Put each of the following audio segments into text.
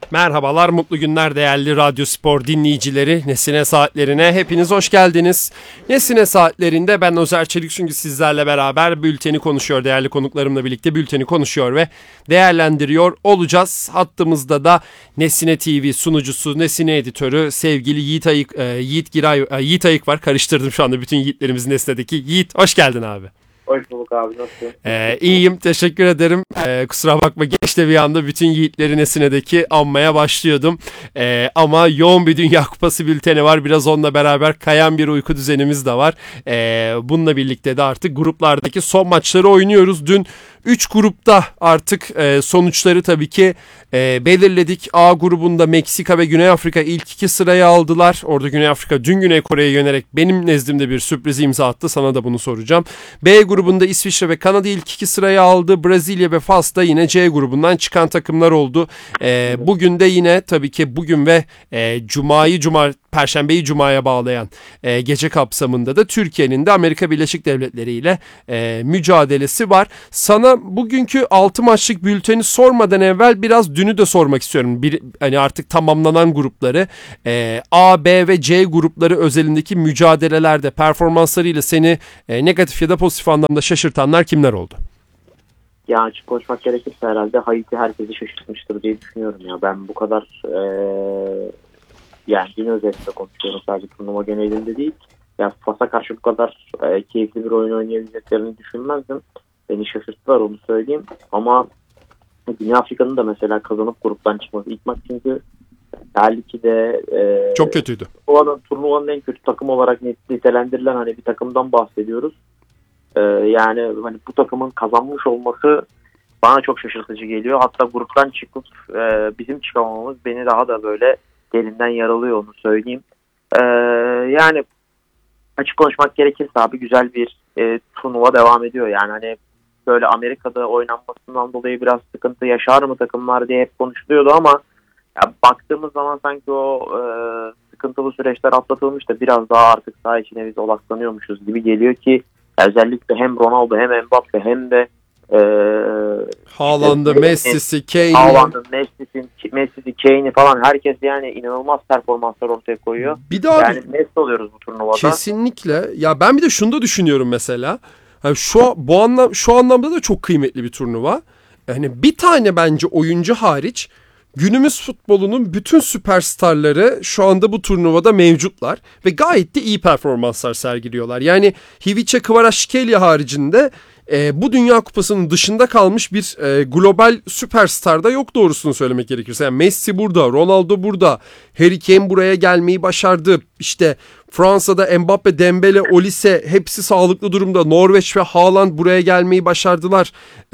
Merhabalar, mutlu günler değerli Radyo Spor dinleyicileri. Nesine Saatlerine hepiniz hoş geldiniz. Nesine Saatlerinde ben Özer Çelik çünkü sizlerle beraber bülteni konuşuyor, değerli konuklarımla birlikte bülteni konuşuyor ve değerlendiriyor olacağız. Hattımızda da Nesine TV sunucusu, Nesine editörü sevgili Yiğit Ayık var. Karıştırdım şu anda bütün Yiğitlerimiz Nesne'deki. Yiğit, hoş geldin abi. Hoş bulduk abi, nasılsın? İyiyim, teşekkür ederim. Kusura bakma, geç de bir anda bütün Yiğitleri Nesine'deki anmaya başlıyordum. Ama yoğun bir Dünya Kupası bülteni var. Biraz onunla beraber kayan bir uyku düzenimiz de var. Bununla birlikte de artık gruplardaki son maçları oynuyoruz. Dün 3 grupta artık sonuçları tabii ki belirledik. A grubunda Meksika ve Güney Afrika ilk 2 sırayı aldılar. Orada Güney Afrika dün Güney Kore'ye yönelerek benim nezdimde bir sürpriz imza attı. Sana da bunu soracağım. B grubunda İsviçre ve Kanada ilk 2 sırayı aldı. Brezilya ve Fas da yine C grubundan çıkan takımlar oldu. Bugün de yine tabii ki bugün ve Perşembeyi Cuma'ya bağlayan gece kapsamında da Türkiye'nin de Amerika Birleşik Devletleri ile mücadelesi var. Sana bugünkü 6 maçlık bülteni sormadan evvel biraz dünü de sormak istiyorum. Hani artık tamamlanan grupları, A, B ve C grupları özelindeki mücadelelerde performanslarıyla seni negatif ya da pozitif anlamda şaşırtanlar kimler oldu? Ya açık konuşmak gerekirse herhalde Haiti herkesi şaşırtmıştır diye düşünüyorum ya. Ben bu kadar yani dün özellikle konuşuyorum, sadece turnuva genelinde değil. Ya Fas'a karşı bu kadar keyifli bir oyun oynayabileceklerini düşünmezdim. Beni şaşırttılar, onu söyleyeyim. Ama Dünya Afrika'nın da mesela kazanıp gruptan çıkması ilk maç, çünkü belki de çok kötüydü. Turnuvanın en kötü takım olarak nitelendirilen hani bir takımdan bahsediyoruz. Yani hani bu takımın kazanmış olması bana çok şaşırtıcı geliyor. Hatta gruptan çıkıp bizim çıkamamamız beni daha da böyle derinden yaralıyor, onu söyleyeyim. Yani açık konuşmak gerekirse abi güzel bir turnuva devam ediyor. Yani hani böyle Amerika'da oynanmasından dolayı biraz sıkıntı yaşar mı takımlar diye hep konuşuluyordu ama ya baktığımız zaman sanki o sıkıntılı süreçler atlatılmış da biraz daha artık saha içine biz odaklanıyormuşuz gibi geliyor ki özellikle hem Ronaldo hem Mbappe hem de Haaland'ı, Messi'si, Kane'i. Haaland'ı, Messi'si, Kane'i falan herkes yani inanılmaz performanslar ortaya koyuyor. Bir daha yani Messi oluyoruz bu turnuvada. Kesinlikle. Ya ben bir de şunu da düşünüyorum mesela. Yani şu anlamda da çok kıymetli bir turnuva. Yani bir tane bence oyuncu hariç günümüz futbolunun bütün süperstarları şu anda bu turnuvada mevcutlar ve gayet de iyi performanslar sergiliyorlar. Yani Ivica Kvaratskhelia haricinde bu Dünya Kupası'nın dışında kalmış bir global süperstar da yok, doğrusunu söylemek gerekirse. Yani Messi burada, Ronaldo burada, Harry Kane buraya gelmeyi başardı. İşte Fransa'da Mbappe, Dembele, Olise hepsi sağlıklı durumda. Norveç ve Haaland buraya gelmeyi başardılar.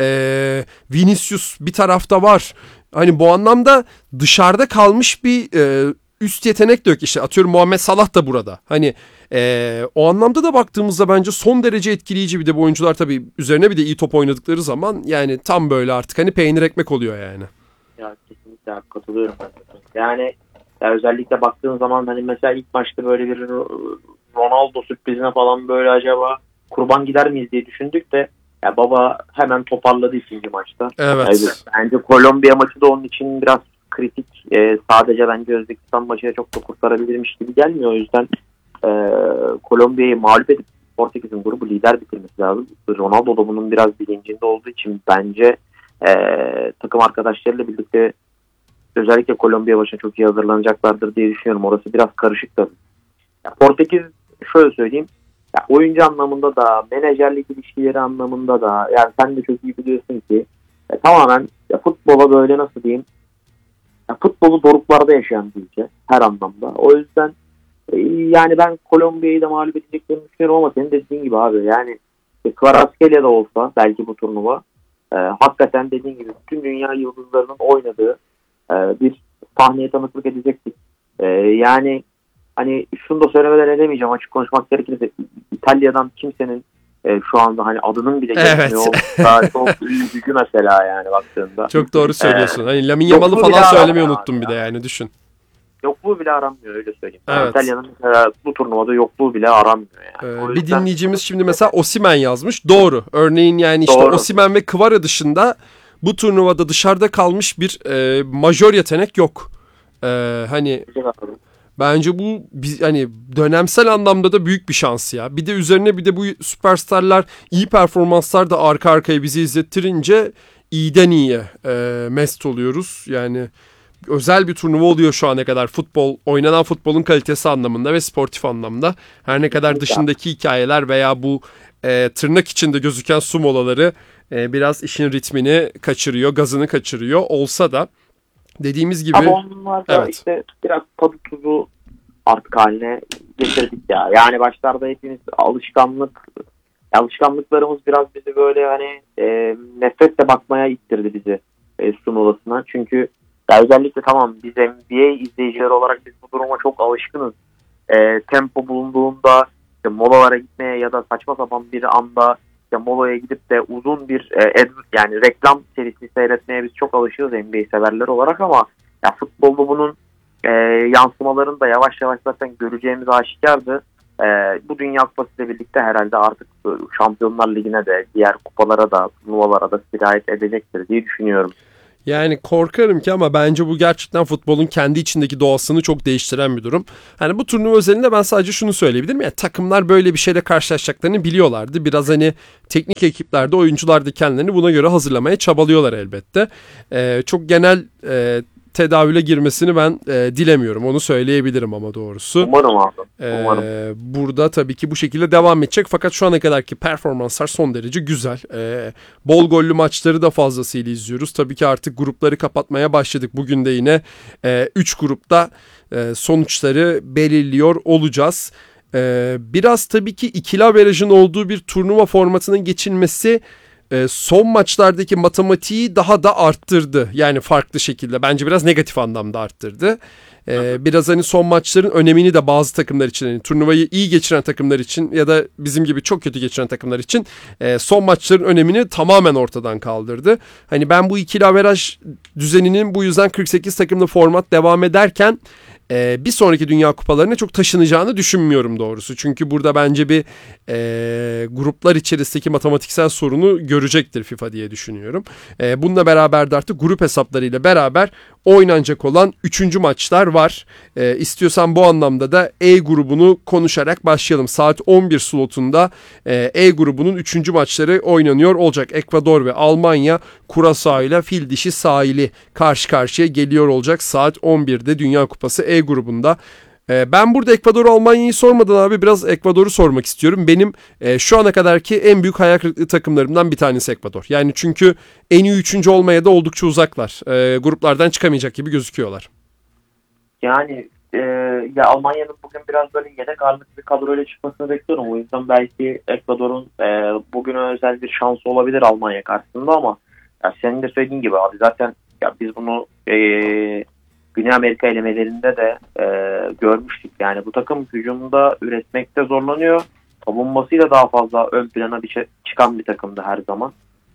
Vinicius bir tarafta var. Hani bu anlamda dışarıda kalmış bir üst yetenek de yok. İşte atıyorum Muhammed Salah da burada. Hani o anlamda da baktığımızda bence son derece etkileyici. Bir de bu oyuncular tabii üzerine bir de iyi top oynadıkları zaman yani tam böyle artık hani peynir ekmek oluyor yani. Ya kesinlikle katılıyorum ben. Yani ya özellikle baktığın zaman hani mesela ilk maçta böyle bir Ronaldo sürprizine falan böyle acaba kurban gider miyiz diye düşündük de ya baba hemen toparladı ikinci maçta. Evet. Yani bence Kolombiya maçı da onun için biraz kritik. Sadece bence Özbekistan maçıyla çok da kurtarabilirmiş gibi gelmiyor. O yüzden Kolombiya'yı mağlup edip Portekiz'in grubu lider bitirmesi lazım. Ronaldo da bunun biraz bilincinde olduğu için bence takım arkadaşlarıyla birlikte özellikle Kolombiya maçına çok iyi hazırlanacaklardır diye düşünüyorum. Orası biraz karışık tabii. Portekiz şöyle söyleyeyim. Ya oyuncu anlamında da, menajerlik ilişkileri anlamında da, yani sen de çok iyi biliyorsun ki tamamen futbola böyle nasıl diyeyim, futbolu doruklarda yaşayan bir ülke her anlamda. O yüzden yani ben Kolombiya'yı da mağlup edeceklerini düşünüyorum ama senin dediğin gibi abi yani Kvaratskhelia da olsa belki bu turnuva hakikaten dediğin gibi bütün dünya yıldızlarının oynadığı bir sahneye tanıklık edecektik. Yani hani şunu da söylemeden edemeyeceğim, açık konuşmak gerekirse İtalya'dan kimsenin şu anda hani adının bile geçmiyor olsa çok iyi gücü mesela yani baktığında. Çok doğru söylüyorsun. Hani Lamine Yamal'ı falan söylemeyi unuttum bir de yani düşün. Yokluğu bile aranmıyor, öyle söyleyeyim. Evet. İtalya'nın mesela bu turnuvada yokluğu bile aranmıyor yani. Bir dinleyicimiz şimdi mesela Osimhen yazmış. Doğru. Örneğin yani işte Osimhen ve Kvara dışında bu turnuvada dışarıda kalmış bir majör yetenek yok. Hani bence bu hani dönemsel anlamda da büyük bir şans ya. Bir de üzerine bir de bu süperstarlar iyi performanslar da arka arkaya bizi izlettirince iyiden iyiye mest oluyoruz. Yani özel bir turnuva oluyor şu ana kadar oynanan futbolun kalitesi anlamında ve sportif anlamda. Her ne kadar dışındaki hikayeler veya bu tırnak içinde gözüken su molaları biraz işin ritmini kaçırıyor, gazını kaçırıyor olsa da dediğimiz gibi. Ama onlar da evet. işte biraz tadı tuzu artık haline getirdik ya. Yani başlarda hepimiz alışkanlıklarımız biraz bizi böyle hani nefretle bakmaya ittirdi bizi sunulasına. Çünkü ya özellikle tamam biz NBA izleyicileri olarak biz bu duruma çok alışkınız. Tempo bulunduğunda işte molalara gitmeye ya da saçma sapan bir anda işte molaya gidip de uzun bir yani reklam serisi seyretmeye biz çok alışığız NBA severler olarak ama ya futbolda bunun yansımalarını da yavaş yavaş zaten göreceğimiz aşikardı. Bu Dünya Kupası ile birlikte herhalde artık Şampiyonlar Ligi'ne de diğer kupalara da turnuvalara da sirayet edecektir diye düşünüyorum. Yani korkarım ki ama bence bu gerçekten futbolun kendi içindeki doğasını çok değiştiren bir durum. Hani bu turnuva özelinde ben sadece şunu söyleyebilirim. Yani takımlar böyle bir şeyle karşılaşacaklarını biliyorlardı. Biraz hani teknik ekiplerde oyuncular da kendilerini buna göre hazırlamaya çabalıyorlar elbette. Çok genel tedavüle girmesini ben dilemiyorum. Onu söyleyebilirim ama doğrusu. Umarım abi. Umarım. Burada tabii ki bu şekilde devam edecek. Fakat şu ana kadarki performanslar son derece güzel. Bol gollü maçları da fazlasıyla izliyoruz. Tabii ki artık grupları kapatmaya başladık. Bugün de yine 3 grupta sonuçları belirliyor olacağız. Biraz tabii ki ikili averajın olduğu bir turnuva formatının geçilmesi son maçlardaki matematiği daha da arttırdı. Yani farklı şekilde. Bence biraz negatif anlamda arttırdı. Biraz hani son maçların önemini de bazı takımlar için, yani turnuvayı iyi geçiren takımlar için ya da bizim gibi çok kötü geçiren takımlar için son maçların önemini tamamen ortadan kaldırdı. Hani ben bu ikili averaj düzeninin bu yüzden 48 takımlı format devam ederken bir sonraki Dünya Kupalarına çok taşınacağını düşünmüyorum doğrusu. Çünkü burada bence bir gruplar içerisindeki matematiksel sorunu görecektir FIFA diye düşünüyorum. Bununla beraber de artık grup hesaplarıyla beraber oynanacak olan 3. maçlar var. İstiyorsan bu anlamda da E grubunu konuşarak başlayalım. Saat 11 slotunda E grubunun 3. maçları oynanıyor olacak. Ekvador ve Almanya Curaçao ile fil dişi sahili karşı karşıya geliyor olacak. Saat 11'de Dünya Kupası E grubunda. Ben burada Ekvador Almanya'yı sormadan abi biraz Ekvador'u sormak istiyorum. Benim şu ana kadarki en büyük hayal kırıklığı takımlarımdan bir tanesi Ekvador. Yani çünkü en iyi 3. olmaya da oldukça uzaklar. Gruplardan çıkamayacak gibi gözüküyorlar. Yani ya Almanya'nın bugün biraz böyle yedek ağırlıklı bir kadroyla çıkmasını bekliyorum. O yüzden belki Ekvador'un bugüne özel bir şansı olabilir Almanya karşısında ama ya senin de söylediğin gibi abi zaten ya biz bunu Güney Amerika elemelerinde de görmüştük. Yani bu takım hücumda üretmekte zorlanıyor. Savunmasıyla daha fazla ön plana çıkan bir takımdı her zaman.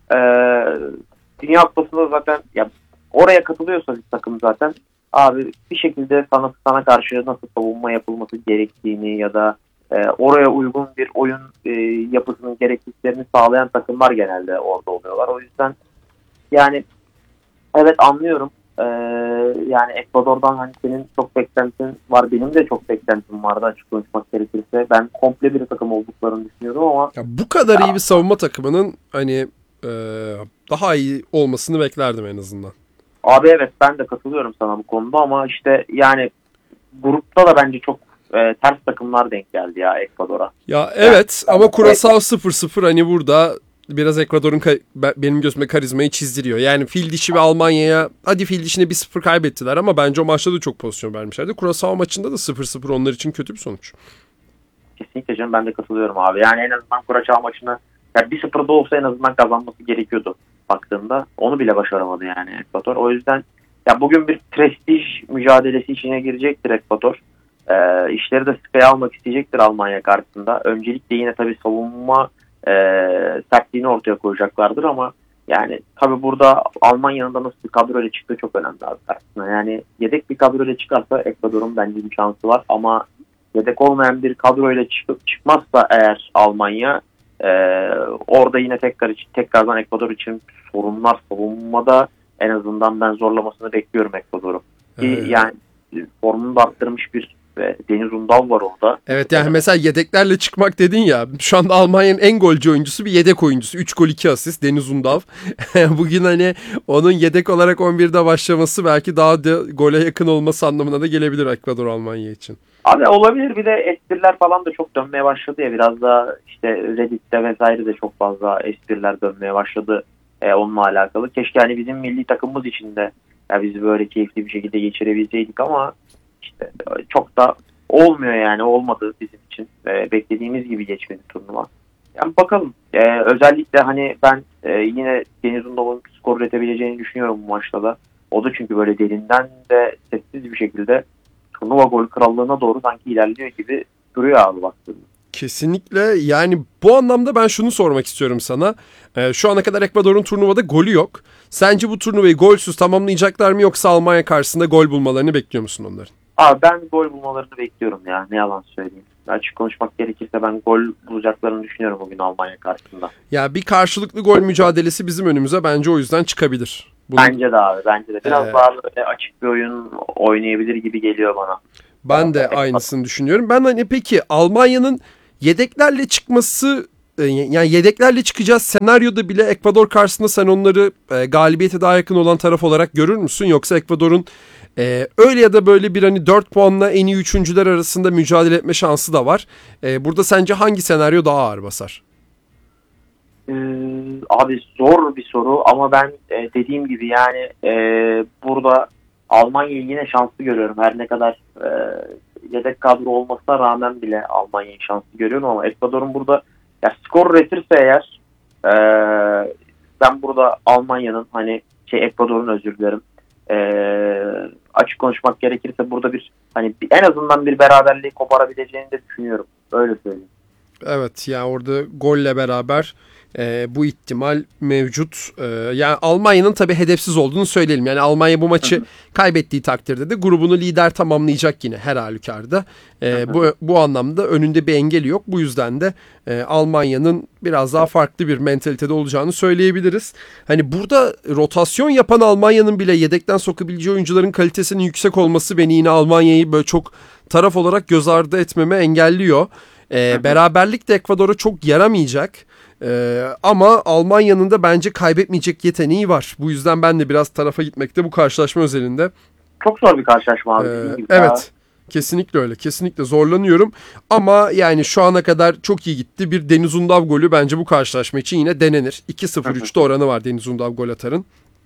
Dünya Kupası'nda zaten ya oraya katılıyorsa bir takım zaten abi bir şekilde sana karşı nasıl savunma yapılması gerektiğini ya da oraya uygun bir oyun yapısının gerekliliklerini sağlayan takımlar genelde orada oluyorlar. O yüzden yani evet anlıyorum. Yani Ekvador'dan hani senin çok beklentin var. Benim de çok beklentim vardı açık konuşmak gerekirse. Ben komple bir takım olduklarını düşünüyorum ama ya bu kadar iyi bir savunma takımının hani daha iyi olmasını beklerdim en azından. Abi evet ben de katılıyorum sana bu konuda ama işte yani grupta da bence çok ters takımlar denk geldi ya Ekvador'a. Ya evet yani, ama Curaçao 0-0 hani burada biraz Ekvador'un benim gözümde karizmayı çizdiriyor. Yani fil dişi ve Almanya'ya hadi fil dişine 1-0 kaybettiler ama bence o maçta da çok pozisyon vermişlerdi. Curaçao maçında da 0-0 onlar için kötü bir sonuç. Kesinlikle canım ben de katılıyorum abi. Yani en azından Curaçao maçını yani 1-0'da olsa en azından kazanması gerekiyordu baktığında. Onu bile başaramadı yani Ekvador. O yüzden ya bugün bir prestij mücadelesi içine girecektir Ekvador. İşleri de sıkıya almak isteyecektir Almanya karşısında. Öncelikle yine tabii savunma sertliğini ortaya koyacaklardır ama yani tabii burada Almanya'nın da nasıl bir kadroyla çıktığı çok önemli abi karşısına. Yani yedek bir kadroyla çıkarsa Ekvador'un bence bir şansı var ama yedek olmayan bir kadroyla çıkmazsa eğer Almanya Orada yine tekrardan Ekvador için sorunlar savunmada, en azından ben zorlamasını bekliyorum Ekvador'u. Yani formunu da arttırmış bir Deniz Undal var orada. Evet, yani mesela yedeklerle çıkmak dedin ya. Şu anda Almanya'nın en golcü oyuncusu bir yedek oyuncusu. 3 gol 2 asist Deniz Undal. Bugün hani onun yedek olarak 11'de başlaması belki daha da gole yakın olması anlamına da gelebilir Ekvador Almanya için. Abi olabilir, bir de espriler falan da çok dönmeye başladı ya, biraz da işte Reddit'te vesaire de çok fazla espriler dönmeye başladı onunla alakalı. Keşke hani bizim milli takımımız için de ya bizi böyle keyifli bir şekilde geçirebilseydik ama işte çok da olmuyor, yani olmadı bizim için. Beklediğimiz gibi geçmedi turnuva. Yani bakalım. Özellikle hani ben yine Deniz Undal'ın skor üretebileceğini düşünüyorum bu maçta da. O da çünkü böyle derinden de sessiz bir şekilde turnuva gol krallığına doğru sanki ilerliyor gibi duruyor abi baktığında. Kesinlikle, yani bu anlamda ben şunu sormak istiyorum sana. Şu ana kadar Ekvador'un turnuvada golü yok. Sence bu turnuvayı golsüz tamamlayacaklar mı, yoksa Almanya karşısında gol bulmalarını bekliyor musun onların? Abi ben gol bulmalarını bekliyorum ya, ne yalan söyleyeyim. Açık konuşmak gerekirse ben gol bulacaklarını düşünüyorum bugün Almanya karşısında. Ya bir karşılıklı gol mücadelesi bizim önümüze bence o yüzden çıkabilir. Bence de abi, bence de. Biraz daha böyle açık bir oyun oynayabilir gibi geliyor bana. Ben de aynısını düşünüyorum. Ben hani peki Almanya'nın yedeklerle çıkması, yani yedeklerle çıkacağız senaryoda bile Ekvador karşısında sen onları galibiyete daha yakın olan taraf olarak görür müsün? Yoksa Ekvador'un öyle ya da böyle bir hani 4 puanla en iyi üçüncüler arasında mücadele etme şansı da var. Burada sence hangi senaryo daha ağır basar? Abi zor bir soru ama ben dediğim gibi yani burada Almanya'yı yine şanslı görüyorum. Her ne kadar yedek kadro olmasına rağmen bile Almanya'yı şanslı görüyorum ama Ekvador'un burada ya skor üretirse eğer ben burada Almanya'nın hani Ekvador'un, özür dilerim, açık konuşmak gerekirse burada bir hani en azından bir beraberliği koparabileceğini de düşünüyorum. Öyle söyleyeyim. Evet, yani orada golle beraber bu ihtimal mevcut. Yani Almanya'nın tabii hedefsiz olduğunu söyleyelim. Yani Almanya bu maçı kaybettiği takdirde de grubunu lider tamamlayacak yine her halükarda. Bu anlamda önünde bir engeli yok. Bu yüzden de Almanya'nın biraz daha farklı bir mentalitede olacağını söyleyebiliriz. Hani burada rotasyon yapan Almanya'nın bile yedekten sokabileceği oyuncuların kalitesinin yüksek olması beni yine Almanya'yı böyle çok taraf olarak göz ardı etmeme engelliyor. Beraberlik de Ekvador'a çok yaramayacak. Ama Almanya'nın da bence kaybetmeyecek yeteneği var. Bu yüzden ben de biraz tarafa gitmekte bu karşılaşma özelinde. Çok zor bir karşılaşma abi. Evet. Kesinlikle öyle. Kesinlikle zorlanıyorum. Ama yani şu ana kadar çok iyi gitti. Bir Deniz Undav golü bence bu karşılaşma için yine denenir. 2-0-3'te oranı var Deniz Undav gol atarın.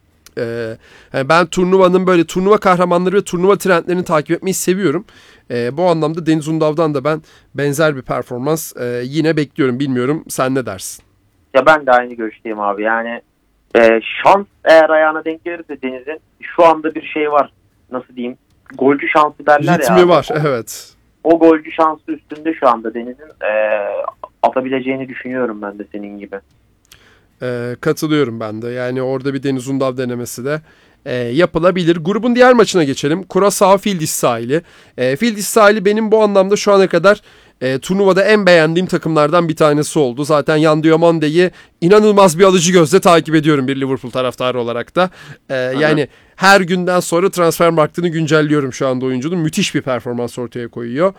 Yani ben turnuvanın böyle turnuva kahramanları ve turnuva trendlerini takip etmeyi seviyorum. Bu anlamda Deniz Undav'dan da ben benzer bir performans yine bekliyorum. Bilmiyorum, sen ne dersin? Ya ben de aynı görüşteyim abi. Yani şans eğer ayağına denk gelirse Deniz'in, şu anda bir şey var. Nasıl diyeyim? Golcü şansı derler ya. Ritmi var, evet. O golcü şansı üstünde şu anda Deniz'in atabileceğini düşünüyorum ben de senin gibi. Katılıyorum ben de. Yani orada bir Deniz Undav denemesi de yapılabilir. Grubun diğer maçına geçelim. Curaçao Fildiş sahili. Fildiş sahili benim bu anlamda şu ana kadar turnuvada en beğendiğim takımlardan bir tanesi oldu. Zaten Yan Diamande'yi inanılmaz bir alıcı gözle takip ediyorum bir Liverpool taraftarı olarak da. Yani her günden sonra Transfermarkt'ını güncelliyorum şu anda oyuncunun. Müthiş bir performans ortaya koyuyor.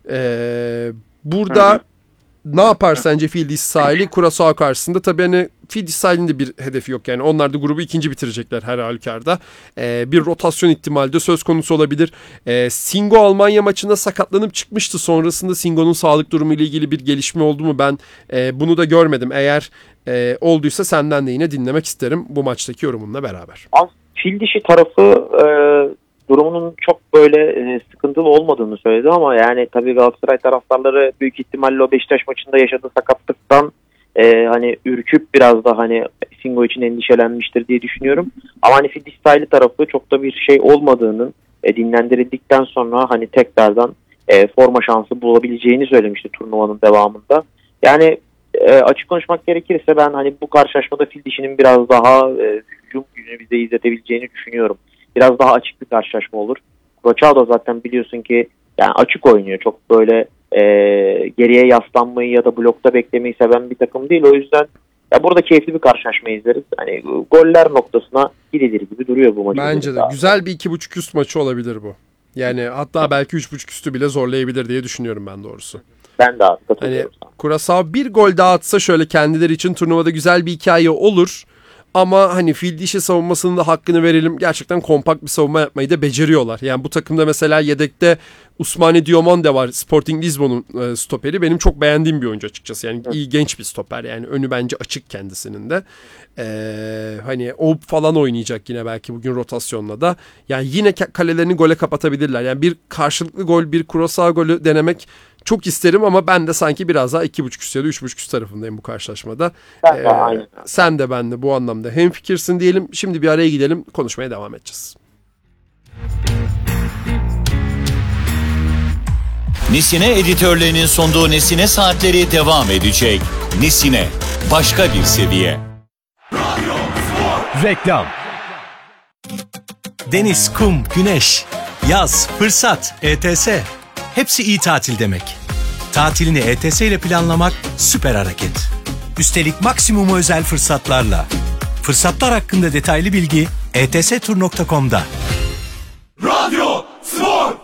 Burada ne yapar sence Fildiş sahili Curaçao karşısında? Tabii hani Fildiş sahilinin de bir hedefi yok. Yani onlar da grubu ikinci bitirecekler her halükarda. Bir rotasyon ihtimali de söz konusu olabilir. Singo Almanya maçında sakatlanıp çıkmıştı. Sonrasında Singo'nun sağlık durumu ile ilgili bir gelişme oldu mu? Ben bunu da görmedim. Eğer olduysa senden de yine dinlemek isterim bu maçtaki yorumunla beraber. Fildişi tarafı durumunun çok böyle sıkıntılı olmadığını söyledi ama yani tabii Galatasaray taraftarları büyük ihtimalle o Beşiktaş maçında yaşadığı sakatlıktan hani ürküp biraz da hani Singo için endişelenmiştir diye düşünüyorum. Ama hani Fildiş sahili tarafı çok da bir şey olmadığının, dinlendirildikten sonra hani tekrardan forma şansı bulabileceğini söylemişti turnuvanın devamında. Yani açık konuşmak gerekirse ben hani bu karşılaşmada Fildiş'in biraz daha hücum gücünü bize izletebileceğini düşünüyorum. Biraz daha açık bir karşılaşma olur. Curaçao da zaten biliyorsun ki yani açık oynuyor. Çok böyle geriye yaslanmayı ya da blokta beklemeyi seven bir takım değil. O yüzden ya burada keyifli bir karşılaşma izleriz. Hani goller noktasına gidilir gibi duruyor bu maç. Bence de güzel bir 2.5 üst maçı olabilir bu. Yani hatta belki 3.5 üstü bile zorlayabilir diye düşünüyorum ben doğrusu. Ben de abi katılıyorum. Hani Curaçao bir gol daha atsa şöyle kendileri için turnuvada güzel bir hikaye olur. Ama hani fil dişi savunmasının da hakkını verelim. Gerçekten kompakt bir savunma yapmayı da beceriyorlar. Yani bu takımda mesela yedekte Ousmane Diomande var. Sporting Lisbon'un stoperi. Benim çok beğendiğim bir oyuncu açıkçası. Yani iyi genç bir stoper. Yani önü bence açık kendisinin de. Hani o falan oynayacak yine belki bugün rotasyonla da. Yani yine kalelerini gole kapatabilirler. Yani bir karşılıklı gol, bir Curaçao golü denemek çok isterim ama ben de sanki biraz daha 2.5 üst ya da 3.5 üst tarafındayım bu karşılaşmada. Sen de ben de bu anlamda hemfikirsin diyelim. Şimdi bir araya gidelim, konuşmaya devam edeceğiz. Nesine editörlerinin sunduğu Nesine Saatleri devam edecek. Nesine, başka bir seviye. Reklam. Deniz, kum, güneş, yaz, fırsat, ETS. Hepsi iyi tatil demek. Tatilini ETS ile planlamak süper hareket. Üstelik maksimum özel fırsatlarla. Fırsatlar hakkında detaylı bilgi etstur.com'da. Radyo Spor.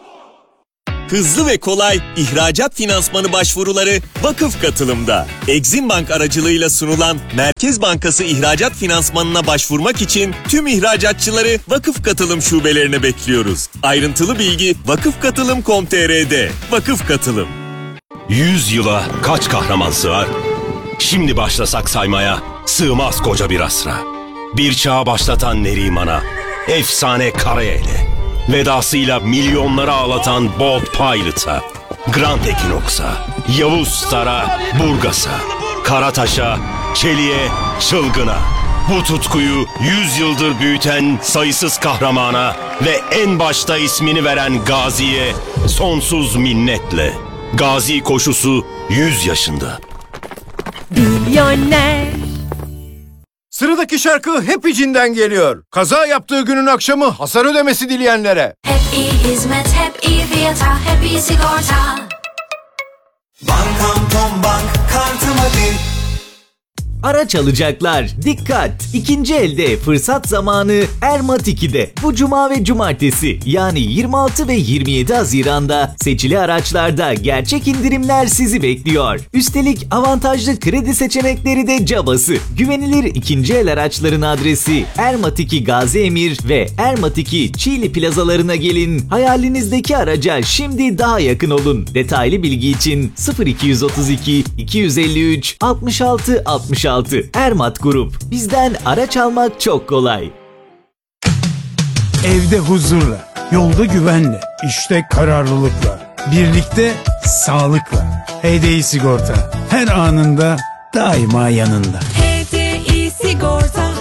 Hızlı ve kolay ihracat finansmanı başvuruları Vakıf Katılım'da. Exim Bank aracılığıyla sunulan Merkez Bankası ihracat finansmanına başvurmak için tüm ihracatçıları Vakıf Katılım şubelerine bekliyoruz. Ayrıntılı bilgi vakıfkatılım.com.tr'de. Vakıf Katılım. 100 yıla kaç kahraman sığar? Şimdi başlasak saymaya sığmaz koca bir asra. Bir çağı başlatan Neriman'a, efsane Karayel'e, vedasıyla milyonları ağlatan Bolt Pilot'a, Grand Equinox'a, Yavuz Star'a, Burgas'a, Karataş'a, Çelik'e, Çılgın'a. Bu tutkuyu 100 yıldır büyüten sayısız kahramana ve en başta ismini veren Gazi'ye sonsuz minnetle. Gazi koşusu 100 yaşında. Milyoner. Sıradaki şarkı hep içinden geliyor. Kaza yaptığı günün akşamı hasar ödemesi dileyenlere. Hep iyi hizmet, hep iyi fiyata, hep iyi sigorta. Bankam Tombank kartımı bil. Araç alacaklar. Dikkat! İkinci elde fırsat zamanı Ermat 2'de. Bu cuma ve cumartesi yani 26 ve 27 Haziran'da seçili araçlarda gerçek indirimler sizi bekliyor. Üstelik avantajlı kredi seçenekleri de cabası. Güvenilir ikinci el araçların adresi Ermat 2 Gazi Emir ve Ermat 2 Çiğli plazalarına gelin. Hayalinizdeki araca şimdi daha yakın olun. Detaylı bilgi için 0232 253 66 66 Ermat Grup. Bizden araç almak çok kolay. Evde huzurla, yolda güvenle, işte kararlılıkla, birlikte sağlıkla. HDI Sigorta her anında daima yanında. HDI Sigorta.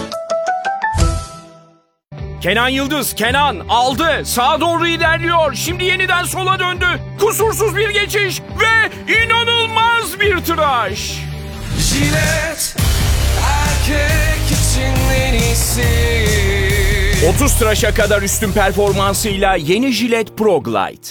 Kenan Yıldız, Kenan aldı, sağa doğru ilerliyor, şimdi yeniden sola döndü, kusursuz bir geçiş ve inanılmaz bir tıraş. Jilet, erkek için en iyisi. 30 tıraşa kadar üstün performansıyla yeni Jilet Pro Glide.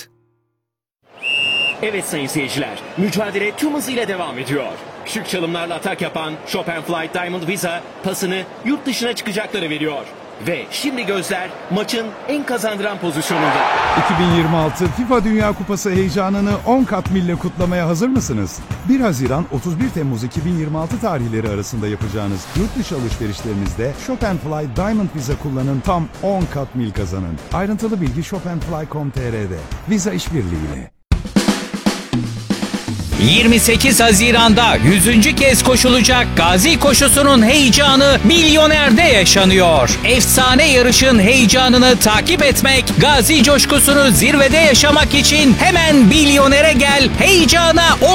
Evet sayın seyirciler, mücadele tüm hızıyla devam ediyor. Şık çalımlarla atak yapan Chopin Flight Diamond Visa pasını yurt dışına çıkacaklara veriyor. Ve şimdi gözler maçın en kazandıran pozisyonunda. 2026 FIFA Dünya Kupası heyecanını 10 kat mille kutlamaya hazır mısınız? 1 Haziran 31 Temmuz 2026 tarihleri arasında yapacağınız yurt dışı alışverişlerinizde Chopin Fly Diamond Visa kullanın, tam 10 kat mil kazanın. Ayrıntılı bilgi chopinfly.com.tr'de. Visa işbirliğiyle. 28 Haziran'da 100. kez koşulacak Gazi koşusunun heyecanı Milyoner'de yaşanıyor. Efsane yarışın heyecanını takip etmek, Gazi coşkusunu zirvede yaşamak için hemen Milyoner'e gel, heyecana